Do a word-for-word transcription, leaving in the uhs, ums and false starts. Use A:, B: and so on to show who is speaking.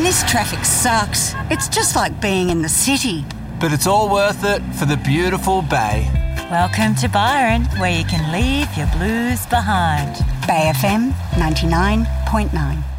A: this traffic sucks. It's just like being in the city.
B: But it's all worth it for the beautiful bay.
C: Welcome to Byron, where you can leave your blues behind.
A: Bay F M ninety-nine point nine.